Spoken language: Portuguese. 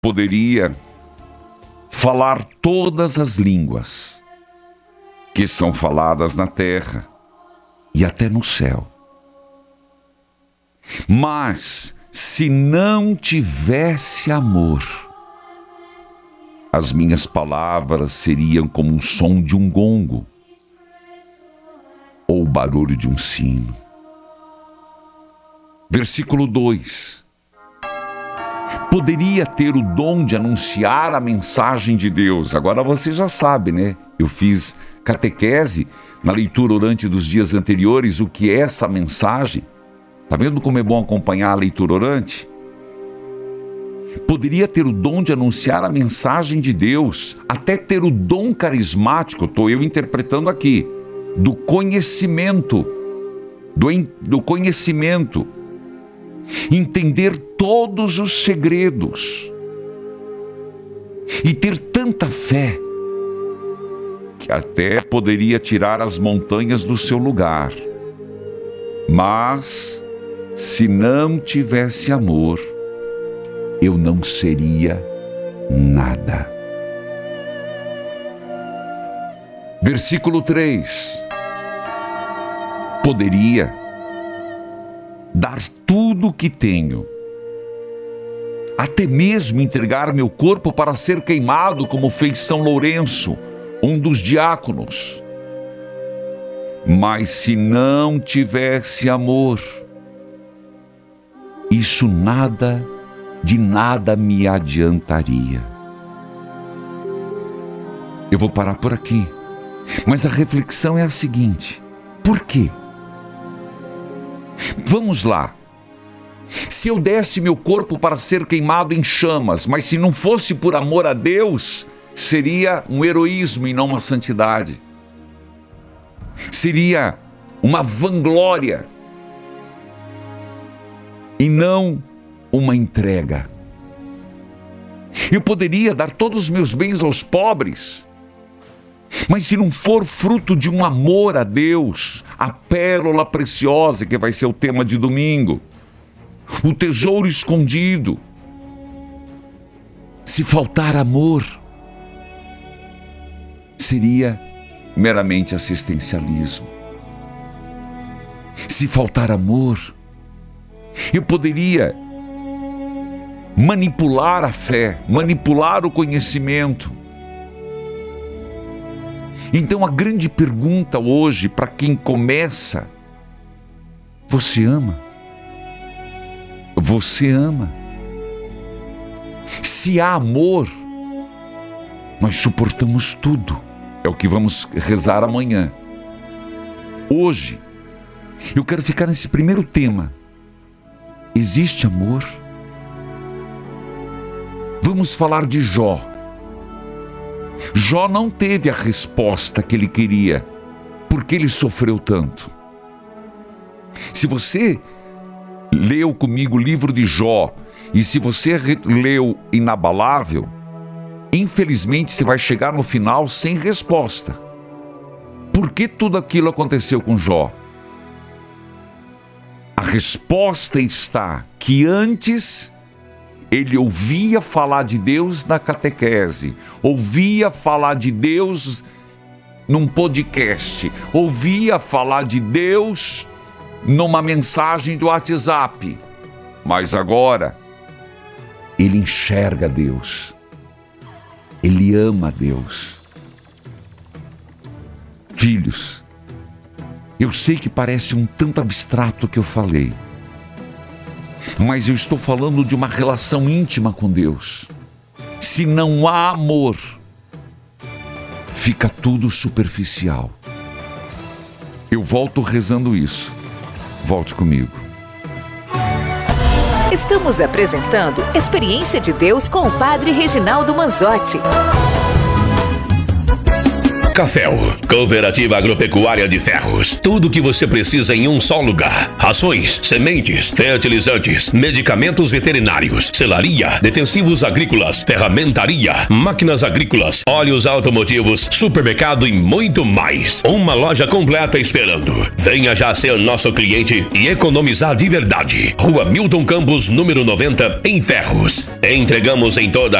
poderia falar todas as línguas que são faladas na terra e até no céu. Mas, se não tivesse amor, as minhas palavras seriam como um som de um gongo ou o barulho de um sino. Versículo 2. Poderia ter o dom de anunciar a mensagem de Deus. Agora você já sabe, né? Eu fiz catequese na leitura orante dos dias anteriores. O que é essa mensagem? Tá vendo como é bom acompanhar a leitura orante? Poderia ter o dom de anunciar a mensagem de Deus, até ter o dom carismático, estou eu interpretando aqui, do conhecimento, do conhecimento, entender todos os segredos e ter tanta fé que até poderia tirar as montanhas do seu lugar. Mas, se não tivesse amor, eu não seria nada. Versículo 3. Poderia dar tudo o que tenho, até mesmo entregar meu corpo para ser queimado, como fez São Lourenço, um dos diáconos. Mas se não tivesse amor, isso de nada me adiantaria. Eu vou parar por aqui, mas a reflexão é a seguinte: por quê? Vamos lá. Se eu desse meu corpo para ser queimado em chamas, mas se não fosse por amor a Deus, seria um heroísmo e não uma santidade. Seria uma vanglória e não uma entrega. Eu poderia dar todos os meus bens aos pobres, mas se não for fruto de um amor a Deus, a pérola preciosa, que vai ser o tema de domingo, o tesouro escondido, se faltar amor, seria meramente assistencialismo. Se faltar amor, eu poderia manipular a fé, manipular o conhecimento. Então a grande pergunta hoje para quem começa: você ama? Você ama? Se há amor, nós suportamos tudo. É o que vamos rezar amanhã. Hoje, eu quero ficar nesse primeiro tema. Existe amor? Vamos falar de Jó. Jó não teve a resposta que ele queria, porque ele sofreu tanto. Se você leu comigo o livro de Jó, e se você leu Inabalável, infelizmente você vai chegar no final sem resposta. Por que tudo aquilo aconteceu com Jó? A resposta está que antes ele ouvia falar de Deus na catequese, ouvia falar de Deus num podcast, ouvia falar de Deus numa mensagem do WhatsApp, mas agora ele enxerga Deus, ele ama Deus. Filhos, eu sei que parece um tanto abstrato o que eu falei, mas eu estou falando de uma relação íntima com Deus. Se não há amor, fica tudo superficial. Eu volto rezando isso. Volte comigo. Estamos apresentando Experiência de Deus com o Padre Reginaldo Manzotti. Caféu, Cooperativa Agropecuária de Ferros. Tudo o que você precisa em um só lugar. Rações, sementes, fertilizantes, medicamentos veterinários, selaria, defensivos agrícolas, ferramentaria, máquinas agrícolas, óleos automotivos, supermercado e muito mais. Uma loja completa esperando. Venha já ser nosso cliente e economizar de verdade. Rua Milton Campos, número 90, em Ferros. Entregamos em toda